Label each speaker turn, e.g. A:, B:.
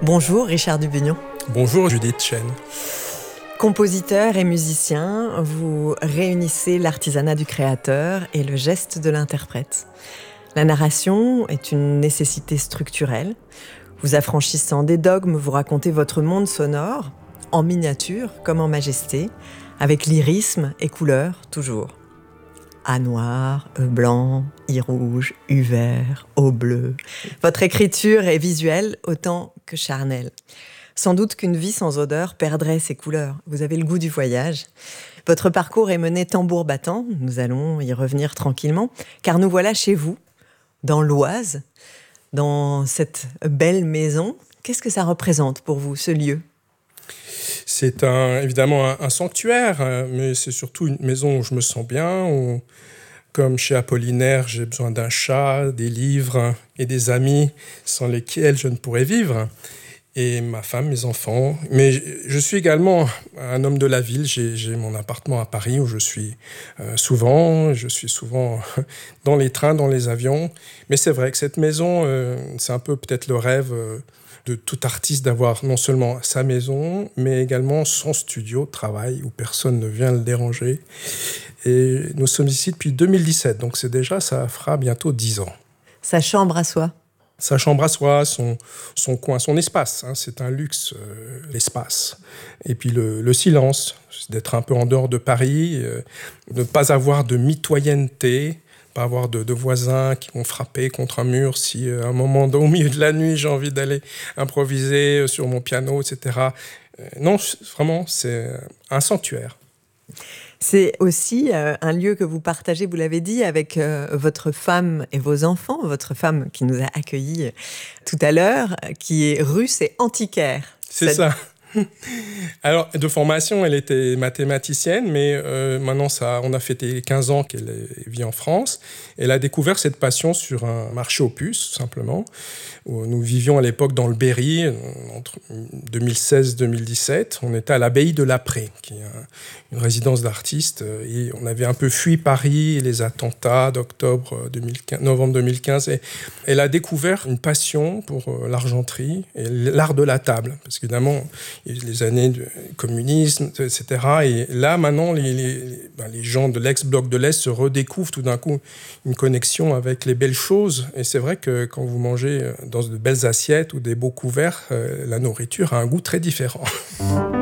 A: Bonjour Richard Dubugnon.
B: Bonjour Judith Chen.
A: Compositeur et musicien, vous réunissez l'artisanat du créateur et le geste de l'interprète. La narration est une nécessité structurelle. Vous affranchissant des dogmes, vous racontez votre monde sonore, en miniature comme en majesté, avec lyrisme et couleur toujours. A noir, E blanc, I rouge, U vert, O bleu. Votre écriture est visuelle autant que charnelle. Sans doute qu'une vie sans odeur perdrait ses couleurs. Vous avez le goût du voyage. Votre parcours est mené tambour battant. Nous allons y revenir tranquillement, car nous voilà chez vous, dans l'Oise, dans cette belle maison. Qu'est-ce que ça représente pour vous, ce lieu ?
B: C'est évidemment un sanctuaire, mais c'est surtout une maison où je me sens bien, où, comme chez Apollinaire, j'ai besoin d'un chat, des livres et des amis sans lesquels je ne pourrais vivre. Et ma femme, mes enfants. Mais je suis également un homme de la ville. J'ai mon appartement à Paris où je suis souvent. Je suis souvent dans les trains, dans les avions. Mais c'est vrai que cette maison, c'est un peu peut-être le rêve de tout artiste d'avoir non seulement sa maison, mais également son studio de travail où personne ne vient le déranger. Et nous sommes ici depuis 2017. Donc ça fera bientôt 10 ans.
A: Sa chambre à soi.
B: Sa chambre à soi, son coin, son espace. C'est un luxe, l'espace. Et puis le silence, d'être un peu en dehors de Paris, de ne pas avoir de mitoyenneté, pas avoir de voisins qui vont frapper contre un mur si à un moment au milieu de la nuit, j'ai envie d'aller improviser sur mon piano, etc. Non, vraiment, c'est un sanctuaire.
A: C'est aussi un lieu que vous partagez, vous l'avez dit, avec votre femme et vos enfants. Votre femme qui nous a accueillis tout à l'heure, qui est russe et antiquaire.
B: C'est ça. Alors, de formation, elle était mathématicienne, mais maintenant, on a fêté 15 ans qu'elle vit en France. Elle a découvert cette passion sur un marché aux puces, tout simplement, où nous vivions à l'époque dans le Berry, entre 2016-2017. On était à l'abbaye de Laprée, qui est une résidence d'artistes, et on avait un peu fui Paris et les attentats novembre 2015. Et elle a découvert une passion pour l'argenterie et l'art de la table, parce qu'évidemment, les années du communisme, etc. Et là, maintenant, les gens de l'ex-bloc de l'Est se redécouvrent tout d'un coup une connexion avec les belles choses. Et c'est vrai que quand vous mangez dans de belles assiettes ou des beaux couverts, la nourriture a un goût très différent.